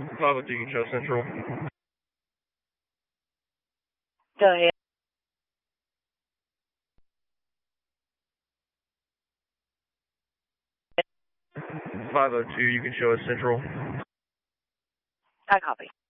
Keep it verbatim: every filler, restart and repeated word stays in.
five oh two, you can show Central. Go ahead. five oh two, you can show us Central. I copy.